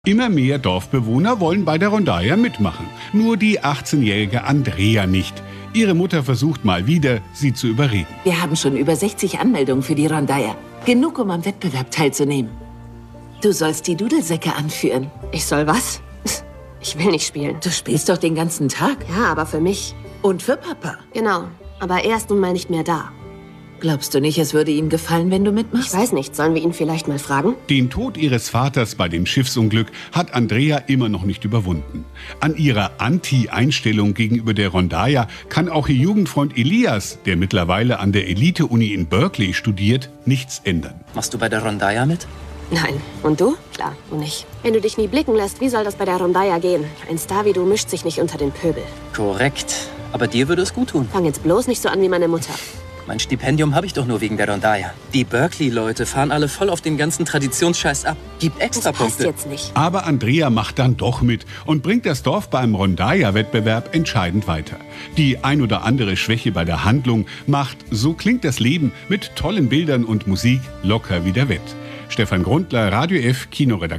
Immer mehr Dorfbewohner wollen bei der Rondalla mitmachen. Nur die 18-jährige Andrea nicht. Ihre Mutter versucht mal wieder, sie zu überreden. Wir haben schon über 60 Anmeldungen für die Rondalla. Genug, um am Wettbewerb teilzunehmen. Du sollst die Dudelsäcke anführen. Ich soll was? Ich will nicht spielen. Du spielst doch den ganzen Tag. Ja, aber für mich. Und für Papa. Genau. Aber er ist nun mal nicht mehr da. Glaubst du nicht, es würde ihm gefallen, wenn du mitmachst? Ich weiß nicht. Sollen wir ihn vielleicht mal fragen? Den Tod ihres Vaters bei dem Schiffsunglück hat Andrea immer noch nicht überwunden. An ihrer Anti-Einstellung gegenüber der Rondalla kann auch ihr Jugendfreund Elias, der mittlerweile an der Elite-Uni in Berkeley studiert, nichts ändern. Machst du bei der Rondalla mit? Nein. Und du? Klar, du nicht. Wenn du dich nie blicken lässt, wie soll das bei der Rondalla gehen? Ein Star wie du mischt sich nicht unter den Pöbel. Korrekt. Aber dir würde es gut tun. Fang jetzt bloß nicht so an wie meine Mutter. Mein Stipendium habe ich doch nur wegen der Rondalla. Die Berkeley-Leute fahren alle voll auf den ganzen Traditionsscheiß ab. Gib extra Das passt Punkte. jetzt nicht. Aber Andrea macht dann doch mit und bringt das Dorf beim Rondalla-Wettbewerb entscheidend weiter. Die ein oder andere Schwäche bei der Handlung macht So klingt das Leben mit tollen Bildern und Musik locker wieder wett. Stefan Grundler, Radio F, Kinoredaktion.